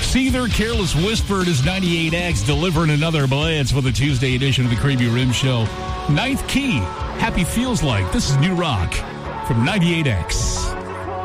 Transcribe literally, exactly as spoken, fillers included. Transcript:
Seether, Careless Whisper is ninety-eight X, delivering another blitz for the Tuesday edition of the Creepy Rim Show. Ninth Key, Happy Feels Like. This is New Rock from ninety-eight X.